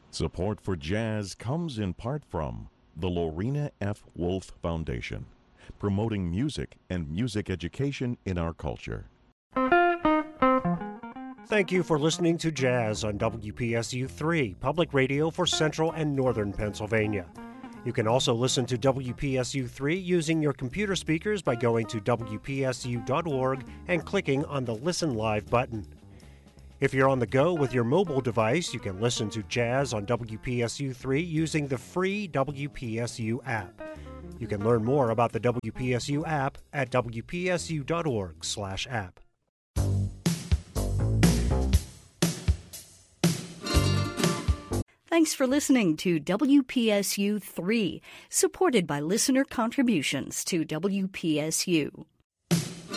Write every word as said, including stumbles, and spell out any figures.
Support for jazz comes in part from the Lorena F. Wolf Foundation, promoting music and music education in our culture. Thank you for listening to Jazz on W P S U three, public radio for Central and Northern Pennsylvania. You can also listen to W P S U three using your computer speakers by going to W P S U dot org and clicking on the Listen Live button. If you're on the go with your mobile device, you can listen to Jazz on W P S U three using the free W P S U app. You can learn more about the W P S U app at W P S U dot org slash app. Thanks for listening to W P S U three, supported by listener contributions to W P S U.